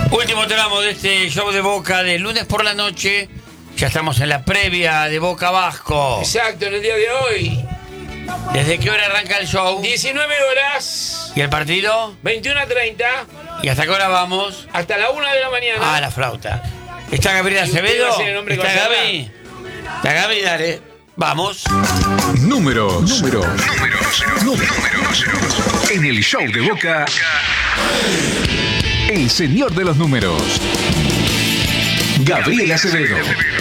Último tramo de este show de Boca de lunes por la noche. Ya estamos en la previa de Boca Vasco. Exacto, en el día de hoy. ¿Desde qué hora arranca el show? 19 horas. ¿Y el partido? 21:30. ¿Y hasta qué hora vamos? Hasta la 1 de la mañana. Ah, la flauta. ¿Está Gabriel Acevedo? ¿Está Gaby? ¿Está Gaby? Dale. Vamos. Números. En el show de Boca, el señor de los números, Gabriel Acevedo.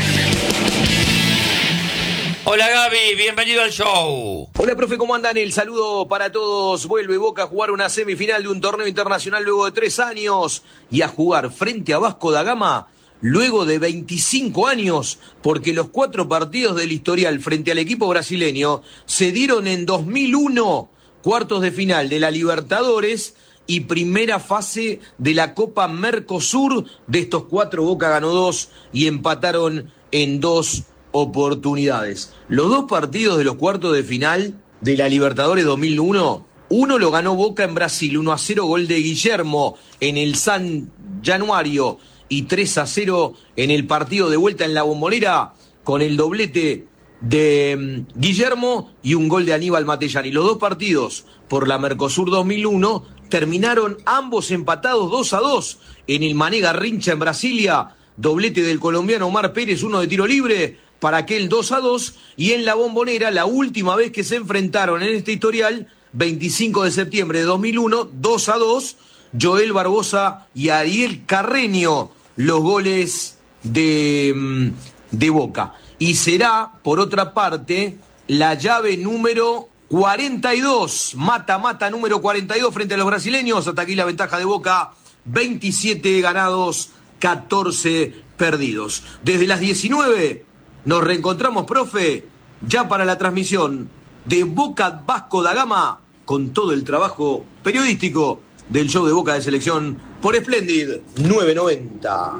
Hola Gaby, bienvenido al show. Hola profe, ¿cómo andan? El saludo para todos. Vuelve Boca a jugar una semifinal de un torneo internacional luego de 3 años y a jugar frente a Vasco da Gama luego de 25 años, porque los 4 partidos del historial frente al equipo brasileño se dieron en 2001, cuartos de final de la Libertadores y primera fase de la Copa Mercosur. De estos 4, Boca ganó 2 y empataron en 2 oportunidades. Los 2 partidos de los cuartos de final de la Libertadores 2001, uno lo ganó Boca en Brasil, 1-0, gol de Guillermo en el San Januario, y 3-0 en el partido de vuelta en la Bombonera, con el doblete de Guillermo y un gol de Aníbal Matellani. Los 2 partidos por la Mercosur 2001 terminaron ambos empatados 2-2 en el Mané Garrincha en Brasilia, doblete del colombiano Omar Pérez, uno de tiro libre para aquel 2-2, y en la Bombonera, la última vez que se enfrentaron en este historial, 25 de septiembre de 2001, 2-2, Joel Barbosa y Ariel Carreño, los goles de Boca. Y será, por otra parte, la llave número 42, mata número 42 frente a los brasileños. Hasta aquí la ventaja de Boca, 27 ganados, 14 perdidos. Desde las 19 nos reencontramos, profe, ya para la transmisión de Boca Vasco da Gama, con todo el trabajo periodístico del show de Boca de Selección por Splendid 990.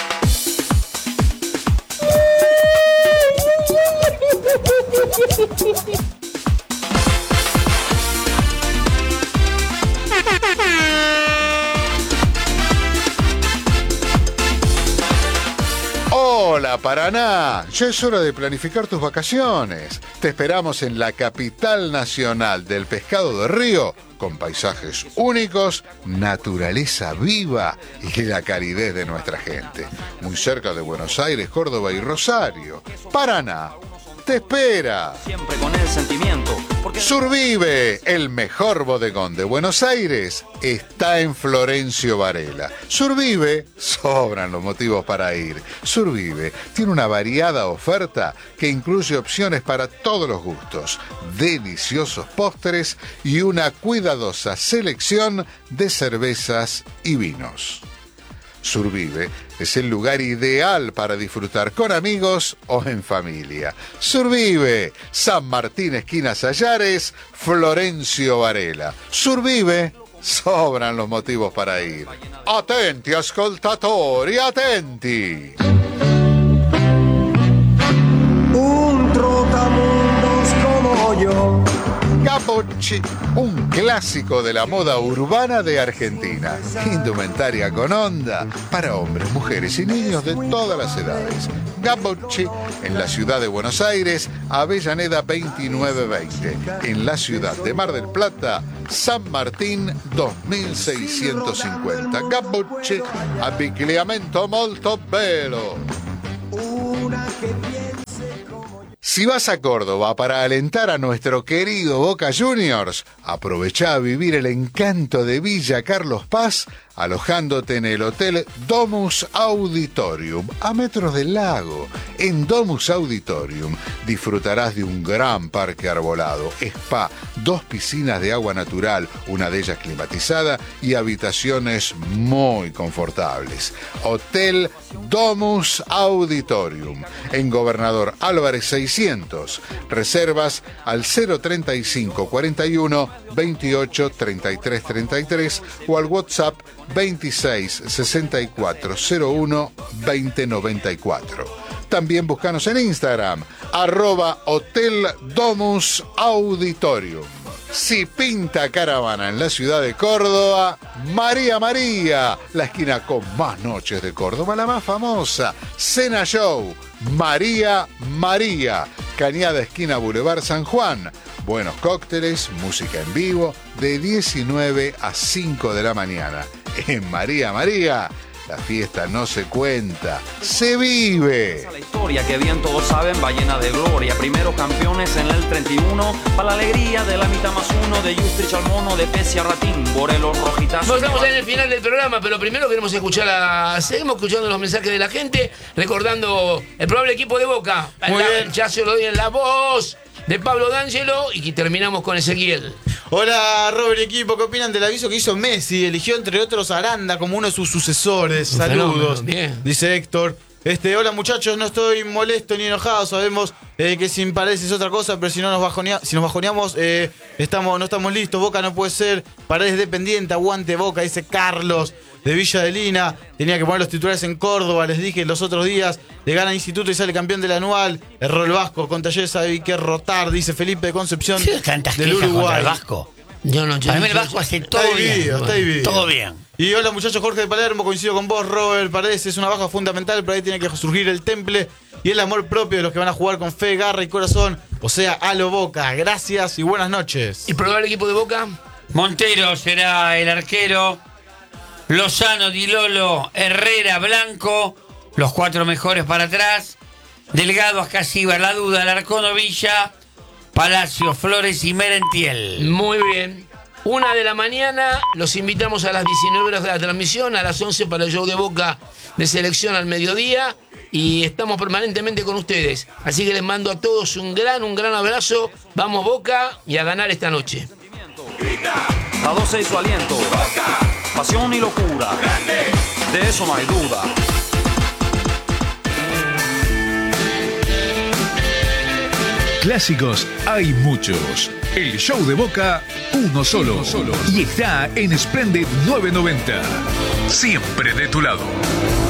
Hola Paraná, ya es hora de planificar tus vacaciones. Te esperamos en la capital nacional del pescado de río, con paisajes únicos, naturaleza viva y la calidez de nuestra gente. Muy cerca de Buenos Aires, Córdoba y Rosario. Paraná te espera. Siempre con el sentimiento. Survive, el mejor bodegón de Buenos Aires, está en Florencio Varela. Survive, sobran los motivos para ir. Survive tiene una variada oferta que incluye opciones para todos los gustos, deliciosos postres y una cuidadosa selección de cervezas y vinos. Survive es el lugar ideal para disfrutar con amigos o en familia. Survive, San Martín, esquina Sayares, Florencio Varela. Survive, sobran los motivos para ir. Attenti, ascoltatori, attenti. Un trotamundos como yo. Gabocci, un clásico de la moda urbana de Argentina. Indumentaria con onda para hombres, mujeres y niños de todas las edades. Gabocci, en la ciudad de Buenos Aires, Avellaneda 2920. En la ciudad de Mar del Plata, San Martín 2650. Gabocci, abbigliamento molto bello. Si vas a Córdoba para alentar a nuestro querido Boca Juniors, aprovecha a vivir el encanto de Villa Carlos Paz alojándote en el Hotel Domus Auditorium, a metros del lago. En Domus Auditorium disfrutarás de un gran parque arbolado, spa, 2 piscinas de agua natural, una de ellas climatizada, y habitaciones muy confortables. Hotel Domus Auditorium, en Gobernador Álvarez 600. Reservas al 035 41 28 33 33 o al WhatsApp 26 64 01 20 94. También búscanos en Instagram, @Hotel Domus Auditorium. Si pinta caravana en la ciudad de Córdoba, María María, la esquina con más noches de Córdoba, la más famosa. Cena Show, María María, Cañada esquina Boulevard San Juan. Buenos cócteles, música en vivo, de 19 a 5 de la mañana. En María María, la fiesta no se cuenta, se vive. La historia que bien todos saben va llena de gloria. Primero campeones en el 31, para la alegría de la mitad más uno, de Yustrich al Mono, de Pesia Ratín, Morelos Rojitas. No estamos en el final del programa, pero primero queremos seguimos escuchando los mensajes de la gente, recordando el probable equipo de Boca. Muy bien. Ya se lo doy en la voz de Pablo D'Angelo y terminamos con Ezequiel. Hola Robert y equipo, ¿qué opinan del aviso que hizo Messi? Eligió entre otros a Aranda como uno de sus sucesores. Un Saludos, fenómeno, bien. dice Héctor. Hola muchachos, no estoy molesto ni enojado, sabemos que sin Paredes es otra cosa, pero si nos bajoneamos, no estamos listos. Boca no puede ser Paredes dependiente, aguante Boca, dice Carlos de Villa de Lina. Tenía que poner los titulares en Córdoba, les dije los otros días, le gana Instituto y sale campeón del anual. Erró el Vasco, con Talleres hay que rotar, dice Felipe de Concepción ¿Sí tantas del quejas contra Uruguay. el Vasco? Yo no, Para mí el Vasco hace todo bien. Está dividido. Todo bien. Y hola muchachos, Jorge de Palermo, coincido con vos, Robert. Paredes es una baja fundamental, pero ahí tiene que surgir el temple y el amor propio de los que van a jugar con fe, garra y corazón. O sea, a lo Boca. Gracias y buenas noches. ¿Y probable equipo de Boca? Montero será el arquero. Lozano, Di Lolo, Herrera, Blanco, los 4 mejores para atrás. Delgado, Ascasíbar, La Duda, Alarcón, Villa, Palacio, Flores y Merentiel. Muy bien. 1 de la mañana, los invitamos a las 19 horas de la transmisión, a las 11 para el show de Boca de selección al mediodía y estamos permanentemente con ustedes. Así que les mando a todos un gran abrazo. Vamos Boca y a ganar esta noche. A 12 y su aliento, pasión y locura, de eso no hay duda. Clásicos hay muchos. El show de Boca, uno solo. Y está en Splendid 990. Siempre de tu lado.